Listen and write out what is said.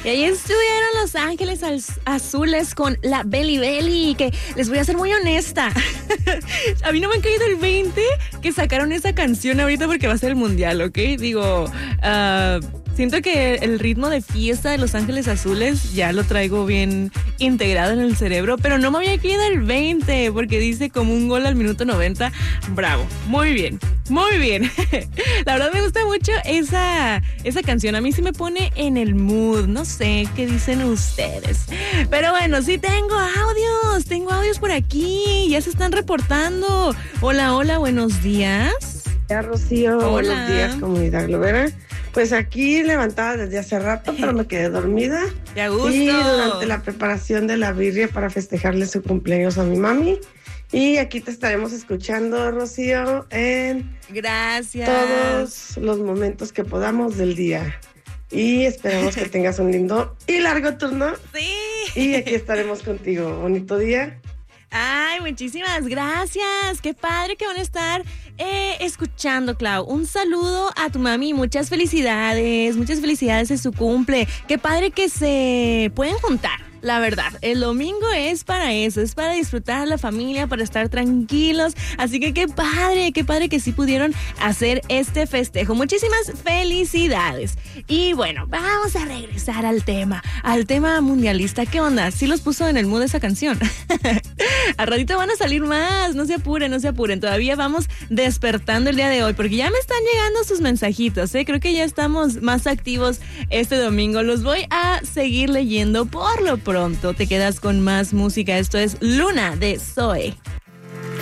Y ahí estuvieron Los Ángeles Azules con la Belly Belly, que les voy a ser muy honesta. A mí no me han caído el 20 que sacaron esa canción ahorita porque va a ser el mundial, ¿ok? Digo, siento que el ritmo de fiesta de Los Ángeles Azules ya lo traigo bien integrado en el cerebro, pero no me había caído el 20 porque dice como un gol al minuto 90. Bravo, muy bien. Muy bien. La verdad me gusta mucho esa canción. A mí sí me pone en el mood. No sé qué dicen ustedes. Pero bueno, sí tengo audios. Tengo audios por aquí. Ya se están reportando. Hola, hola, buenos días. Hola, Rocío. Hola. Buenos días, comunidad globera. Pues aquí levantada desde hace rato, pero me quedé dormida. ¡Qué a gusto! Y durante la preparación de la birria para festejarle su cumpleaños a mi mami. Y aquí te estaremos escuchando, Rocío, en Gracias. todos los momentos que podamos del día. Y esperamos que tengas un lindo y largo turno. Sí. Y aquí estaremos contigo. Bonito día. Ay, muchísimas gracias. Qué padre que van a estar escuchando, Clau. Un saludo a tu mami. Muchas felicidades en su cumple. Qué padre que se pueden juntar. La verdad, el domingo es para eso, es para disfrutar a la familia, para estar tranquilos. Así que qué padre que sí pudieron hacer este festejo. Muchísimas felicidades. Y bueno, vamos a regresar al tema mundialista. ¿Qué onda? ¿Sí los puso en el mood esa canción? Al ratito van a salir más, no se apuren. Todavía vamos despertando el día de hoy, porque ya me están llegando sus mensajitos, Creo que ya estamos más activos este domingo. Los voy a seguir leyendo por lo pronto. Te quedas con más música. Esto es Luna de Zoe.